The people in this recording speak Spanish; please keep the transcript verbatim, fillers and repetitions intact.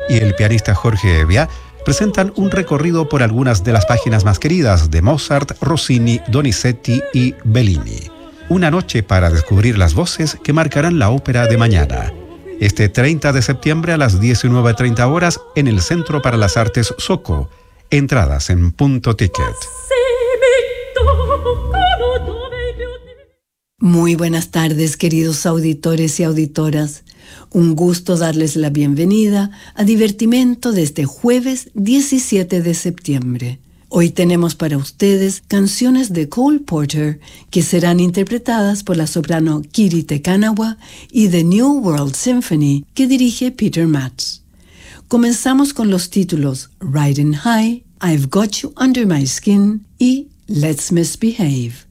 y el pianista Jorge Evia presentan un recorrido por algunas de las páginas más queridas de Mozart, Rossini, Donizetti y Bellini. Una noche para descubrir las voces que marcarán la ópera de mañana. Este treinta de septiembre a las diecinueve treinta horas en el Centro para las Artes Soco. Entradas en Punto Ticket. Muy buenas tardes, queridos auditores y auditoras. Un gusto darles la bienvenida a Divertimento de este jueves diecisiete de septiembre. Hoy tenemos para ustedes canciones de Cole Porter que serán interpretadas por la soprano Kiri Te Kanawa y The New World Symphony que dirige Peter Matz. Comenzamos con los títulos Riding High, I've Got You Under My Skin y Let's Misbehave.